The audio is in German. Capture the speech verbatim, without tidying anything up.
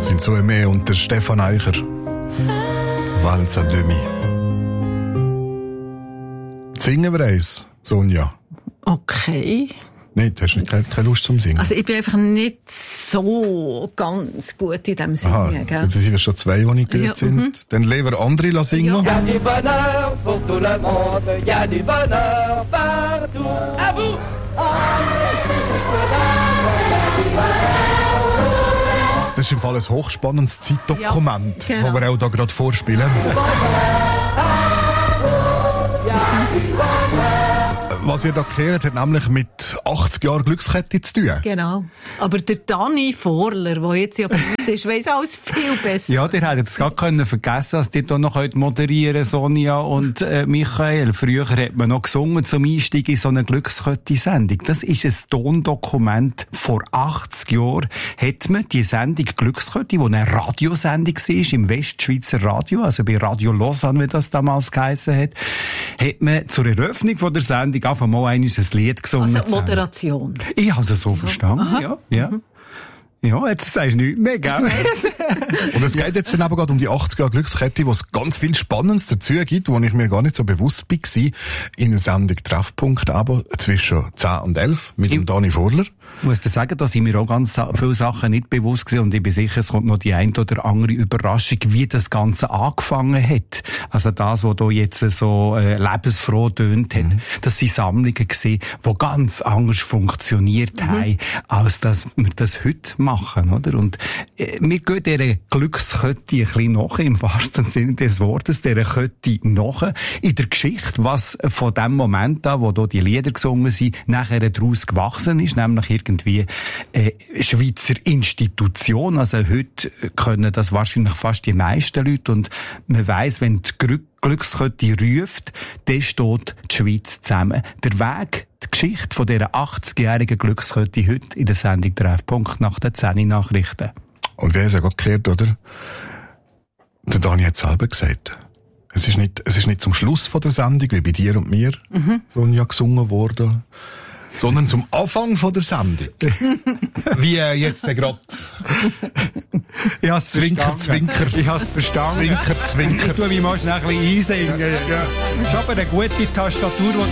sind so mehr und der Stefan Eicher. Walz à demi. Singen wir eins, Sonja? Okay. Nein, du hast nicht, keine, keine Lust zum Singen. Also ich bin einfach nicht so ganz gut in dem Singen. Aha, gell? jetzt sind wir schon zwei, die nicht gut Ja, sind. mhm. Dann lieber andere singen. Il y a du bonheur pour tout le monde, il y a du bonheur partout. À vous! Das ist im Fall ein hochspannendes Zeitdokument, Ja, genau. das wir auch da gerade vorspielen. Was ihr da gehört, hat nämlich mit achtzig Jahren Glückskette zu tun. Genau. Aber der Dani Vorler, der jetzt ja bei uns ist, weiss alles viel besser. Ja, der hätte es gar können vergessen, dass die hier noch moderieren können, Sonja und äh, Michael. Früher hat man noch gesungen zum Einstieg in so eine Glückskette-Sendung. Das ist ein Tondokument. Vor achtzig Jahren hat man die Sendung Glückskette, die eine Radiosendung war, im Westschweizer Radio, also bei Radio Lausanne, wie das damals geheissen hat, hat man zur Eröffnung von der Sendung einfach mal einmal ein Lied gesungen. Also Moderation. Ich habe es so Ja. verstanden, Aha. ja. ja. Ja, jetzt sagst du nichts mehr, gell? Und es geht jetzt dann aber gerade um die achtzig Jahre Glückskette, wo es ganz viel Spannendes dazu gibt, wo ich mir gar nicht so bewusst war, in der Sendung Treffpunkt aber zwischen zehn und elf mit dem Dani Vorler. Ich muss dir sagen, da sind mir auch ganz viele Sachen nicht bewusst gewesen und ich bin sicher, es kommt noch die ein oder andere Überraschung, wie das Ganze angefangen hat. Also das, was hier jetzt so äh, lebensfroh tönt hat, mhm. das sind Sammlungen gewesen, die ganz anders funktioniert mhm. haben, als dass wir das heute machen, oder? Und äh, wir gehen dieser Glückskette ein bisschen nach, im wahrsten Sinne des Wortes, dieser Kette nach, in der Geschichte, was von dem Moment an, wo hier die Lieder gesungen sind, nachher daraus gewachsen ist, nämlich irgendwie äh, Schweizer Institution. Also heute können das wahrscheinlich fast die meisten Leute und man weiss, wenn die Glückskette ruft, dann steht die Schweiz zusammen. Der Weg, die Geschichte von dieser achtzigjährigen Glückskette heute in der Sendung Treffpunkt nach den zehn Nachrichten. Und wer es ja gerade gehört, oder? Der Dani hat es selber gesagt. Es ist nicht, es ist nicht zum Schluss von der Sendung, wie bei dir und mir, mhm. Sonja, gesungen worden, sondern zum Anfang von der Sendung. Wie äh, jetzt der gerade. Ich hab's Zwinker, verstanden. Zwinker. Ich hab's verstanden. Zwinker, Zwinker. Ich tu mich mal schnell ein bisschen einsingen. Ja. Das ist aber eine gute Tastatur, die